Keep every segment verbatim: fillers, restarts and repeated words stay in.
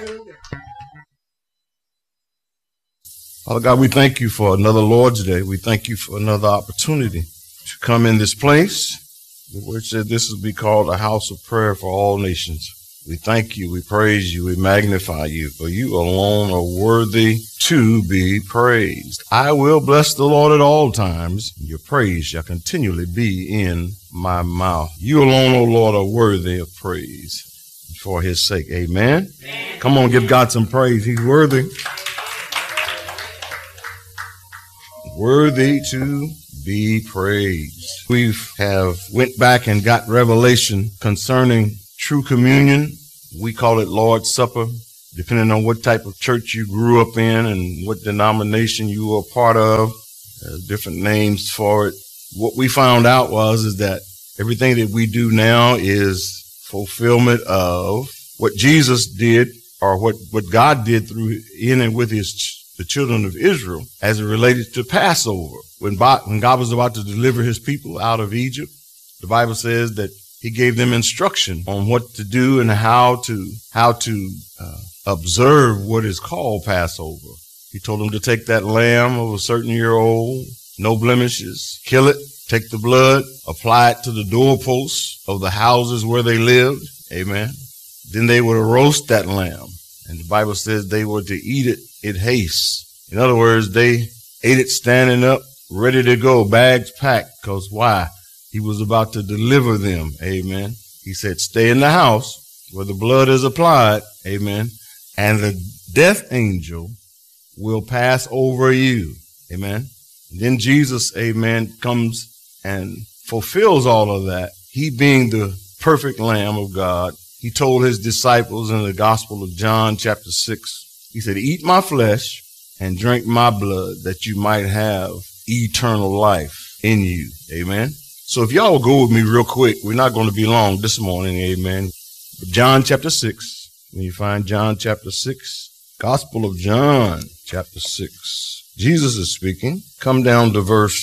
Father God, we thank you for another Lord's Day. We thank you for another opportunity to come in this place. The word said this will be called a house of prayer for all nations. We thank you, we praise you, we magnify you, for you alone are worthy to be praised. I will bless the Lord at all times. Your praise shall continually be in my mouth. You alone, O Lord, are worthy of praise. For his sake, amen. Amen. Come on, give God some praise. He's worthy. Worthy to be praised. We have went back and got revelation concerning true communion. We call it Lord's Supper, depending on what type of church you grew up in and what denomination you were a part of. There's different names for it. What we found out was is that everything that we do now is fulfillment of what Jesus did, or what, what God did through in and with his the children of Israel as it related to Passover. When God, when God was about to deliver his people out of Egypt, the Bible says that he gave them instruction on what to do and how to how to uh, observe what is called Passover. He told them to take that lamb of a certain year old, no blemishes, kill it, take the blood, apply it to the doorposts of the houses where they lived. Amen. Then they would roast that lamb. And the Bible says they were to eat it in haste. In other words, they ate it standing up, ready to go, bags packed. Because why? He was about to deliver them. Amen. He said, stay in the house where the blood is applied. Amen. And the death angel will pass over you. Amen. And then Jesus, amen, comes and fulfills all of that. He being the perfect Lamb of God. He told his disciples in the Gospel of John, chapter six, he said, eat my flesh and drink my blood that you might have eternal life in you. Amen. So if y'all will go with me real quick, we're not going to be long this morning. Amen. But John chapter six, when you find John chapter six, Gospel of John chapter six, Jesus is speaking. Come down to verse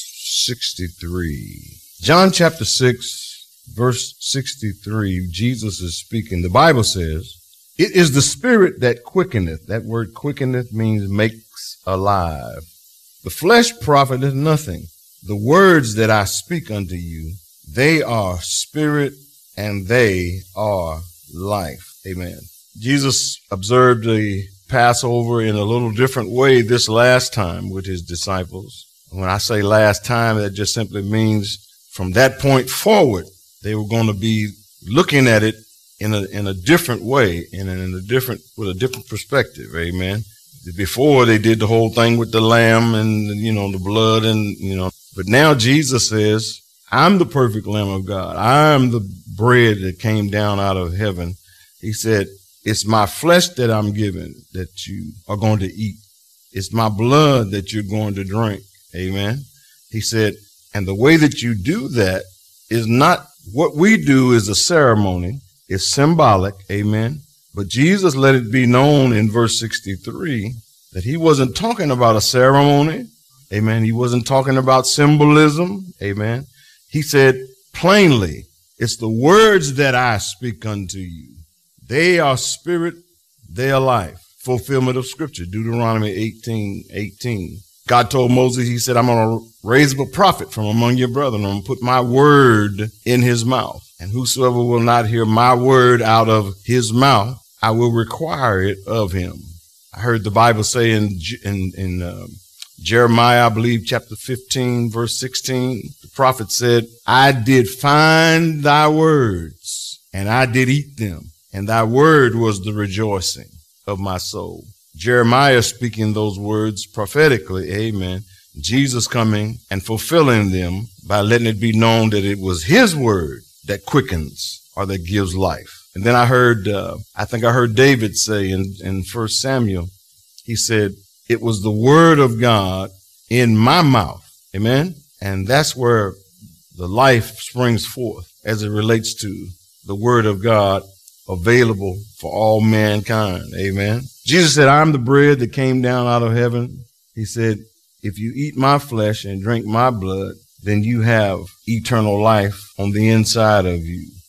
sixty-three. John chapter six. Verse sixty-three, Jesus is speaking. The Bible says, it is the spirit that quickeneth. That word quickeneth means makes alive. The flesh profiteth nothing. The words that I speak unto you, they are spirit and they are life. Amen. Jesus observed the Passover in a little different way this last time with his disciples. When I say last time, that just simply means from that point forward, they were going to be looking at it in a in a different way and in a different with a different perspective. Amen. Before they did the whole thing with the lamb and, you know, the blood and, you know, but now Jesus says, I'm the perfect Lamb of God. I'm the bread that came down out of heaven. He said, it's my flesh that I'm giving that you are going to eat. It's my blood that you're going to drink. Amen. He said, and the way that you do that is not what we do is a ceremony. It's symbolic. Amen. But Jesus let it be known in verse sixty-three that he wasn't talking about a ceremony. Amen. He wasn't talking about symbolism. Amen. He said plainly, it's the words that I speak unto you. They are spirit. They are life. Fulfillment of scripture. Deuteronomy eighteen eighteen. God told Moses, he said, I'm going to raise up a prophet from among your brethren. I'm going to put my word in his mouth. And whosoever will not hear my word out of his mouth, I will require it of him. I heard the Bible say in, in, in uh, Jeremiah, I believe, chapter fifteen, verse sixteen, the prophet said, I did find thy words and I did eat them. And thy word was the rejoicing of my soul. Jeremiah speaking those words prophetically, amen. Jesus coming and fulfilling them by letting it be known that it was his word that quickens or that gives life. And then I heard, uh, I think I heard David say in, in First Samuel, he said, it was the word of God in my mouth. Amen. And that's where the life springs forth as it relates to the word of God available for all mankind. Amen. Jesus said, I'm the bread that came down out of heaven. He said, if you eat my flesh and drink my blood, then you have eternal life on the inside of you.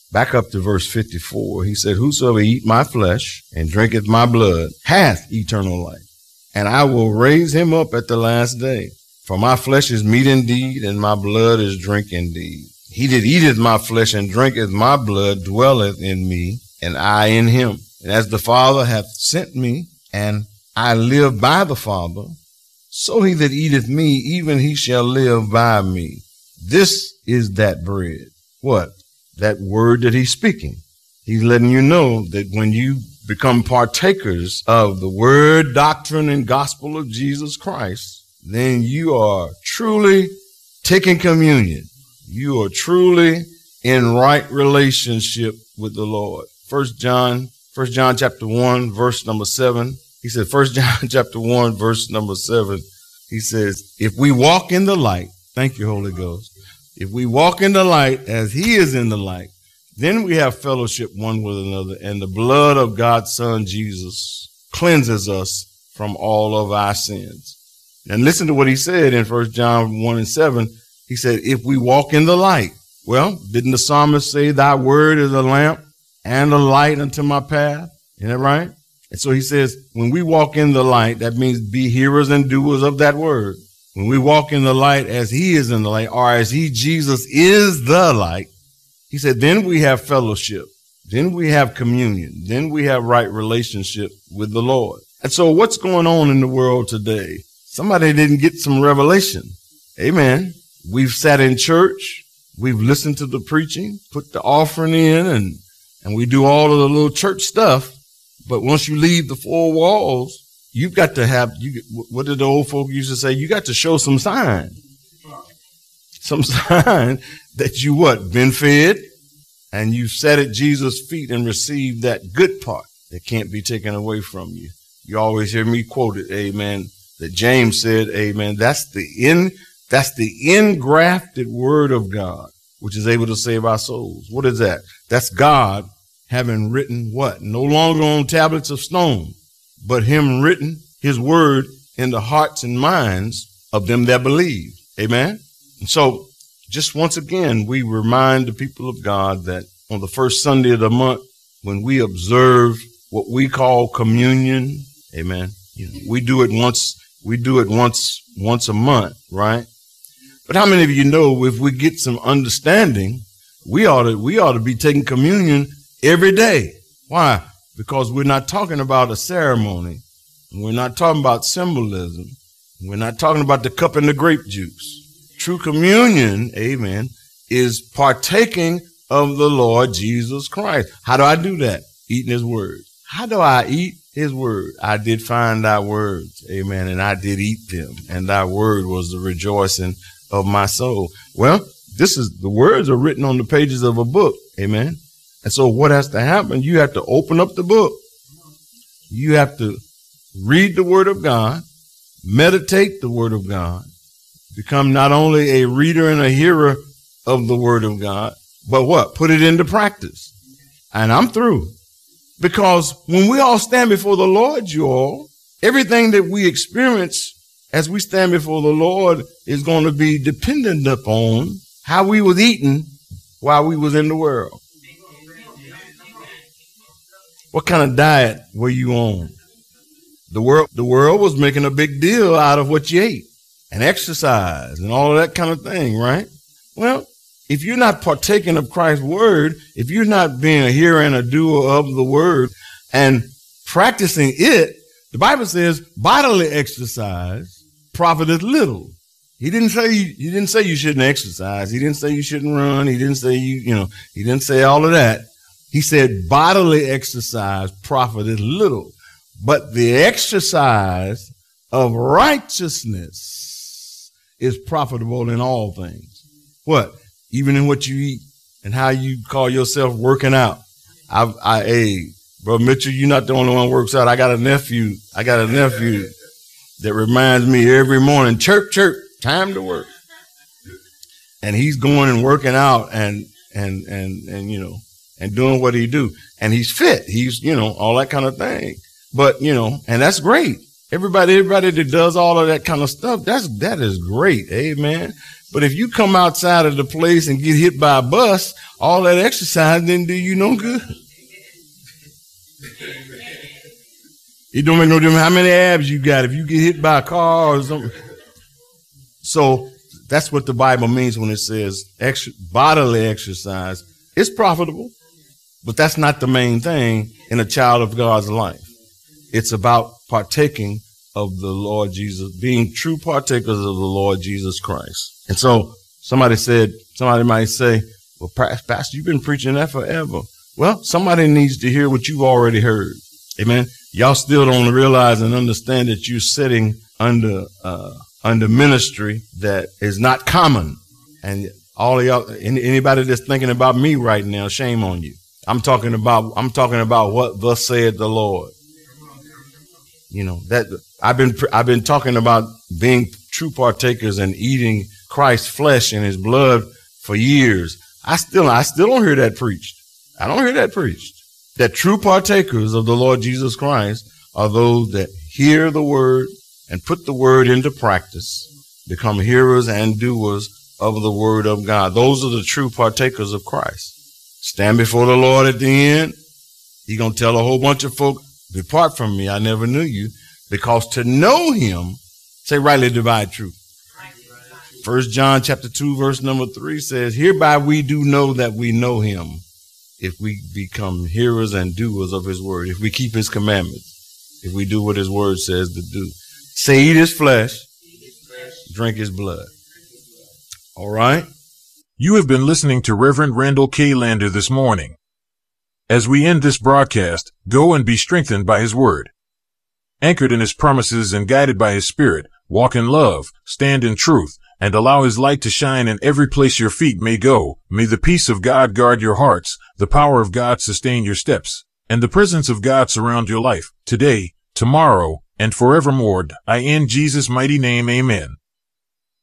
Back up to verse fifty-four. He said, whosoever eat my flesh and drinketh my blood hath eternal life, and I will raise him up at the last day. For my flesh is meat indeed, and my blood is drink indeed. He that eateth my flesh and drinketh my blood dwelleth in me, and I in him. And as the Father hath sent me, and I live by the Father, so he that eateth me, even he shall live by me. This is that bread. What? That word that he's speaking. He's letting you know that when you become partakers of the word, doctrine, and gospel of Jesus Christ, then you are truly taking communion. You are truly in right relationship with the Lord. First John, First John chapter one, verse number seven. He said, First John chapter one, verse number seven. He says, if we walk in the light, thank you, Holy Ghost. If we walk in the light as he is in the light, then we have fellowship one with another, and the blood of God's Son, Jesus, cleanses us from all of our sins. And listen to what he said in First John one and seven. He said, if we walk in the light. Well, didn't the psalmist say, thy word is a lamp and a light unto my path? Isn't that right? And so he says, when we walk in the light, that means be hearers and doers of that word. When we walk in the light as he is in the light, or as he, Jesus, is the light, he said, then we have fellowship. Then we have communion. Then we have right relationship with the Lord. And so what's going on in the world today? Somebody didn't get some revelation. Amen. We've sat in church. We've listened to the preaching, put the offering in, and, and we do all of the little church stuff. But once you leave the four walls, you've got to have, you, what did the old folk used to say? You got to show some sign. Some sign that you what? Been fed, and you sat at Jesus' feet and received that good part that can't be taken away from you. You always hear me quote it, amen, that James said, amen, that's the in, that's the engrafted word of God, which is able to save our souls. What is that? That's God having written what? No longer on tablets of stone, but him written his word in the hearts and minds of them that believe. Amen. And so just once again, we remind the people of God that on the first Sunday of the month, when we observe what we call communion, amen, you know, we do it once, we do it once, once a month, right? But how many of you know if we get some understanding, we ought to, we ought to be taking communion every day. Why? Because we're not talking about a ceremony. We're not talking about symbolism. We're not talking about the cup and the grape juice. True communion, amen, is partaking of the Lord Jesus Christ. How do I do that? Eating his word. How do I eat his word? I did find thy words, amen, and I did eat them, and thy word was the rejoicing of my soul. Well, this is, the words are written on the pages of a book, amen. And so what has to happen? You have to open up the book. You have to read the word of God, meditate the word of God, become not only a reader and a hearer of the word of God, but what? Put it into practice. And I'm through. Because when we all stand before the Lord, you all, everything that we experience as we stand before the Lord is going to be dependent upon how we was eating while we was in the world. What kind of diet were you on? The world, the world was making a big deal out of what you ate and exercise and all of that kind of thing, right? Well, if you're not partaking of Christ's word, if you're not being a hearer and a doer of the word and practicing it, the Bible says bodily exercise profiteth little. He didn't say, he didn't say you shouldn't exercise. He didn't say you shouldn't run. He didn't say you, you know, he didn't say all of that. He said bodily exercise profiteth little, but the exercise of righteousness is profitable in all things. What? Even in what you eat and how you call yourself working out. I, I, hey, Brother Mitchell, you're not the only one who works out. I got a nephew. I got a nephew that reminds me every morning, chirp, chirp, time to work. And he's going and working out and, and, and, and, you know, and doing what he do. And he's fit. He's, you know, all that kind of thing. But, you know, and that's great. Everybody, everybody that does all of that kind of stuff, that's, that is great. Amen. But if you come outside of the place and get hit by a bus, all that exercise didn't do you no good. It don't make no difference how many abs you got if you get hit by a car or something. So that's what the Bible means when it says extra, bodily exercise. It's profitable, but that's not the main thing in a child of God's life. It's about partaking of the Lord Jesus, being true partakers of the Lord Jesus Christ. And so somebody said, somebody might say, well, Pastor, you've been preaching that forever. Well, somebody needs to hear what you've already heard. Amen. Y'all still don't realize and understand that you're sitting under, uh, under ministry that is not common. And all of y'all, anybody that's thinking about me right now, shame on you. I'm talking about, I'm talking about what thus said the Lord. You know, that I've been, I've been talking about being true partakers and eating Christ's flesh and his blood for years. I still, I still don't hear that preached. I don't hear that preached. That true partakers of the Lord Jesus Christ are those that hear the word and put the word into practice, become hearers and doers of the word of God. Those are the true partakers of Christ. Stand before the Lord at the end. He's going to tell a whole bunch of folk, depart from me, I never knew you, because to know him, say rightly divide truth. First John chapter two, verse number three says, hereby we do know that we know him, if we become hearers and doers of his word, if we keep his commandments, if we do what his word says to do. Say, eat his flesh, drink his blood. All right. You have been listening to Reverend Randall K. Lander this morning. As we end this broadcast, go and be strengthened by his word. Anchored in his promises and guided by his spirit, walk in love, stand in truth, and allow his light to shine in every place your feet may go. May the peace of God guard your hearts, the power of God sustain your steps, and the presence of God surround your life, today, tomorrow, and forevermore. I in Jesus' mighty name, amen.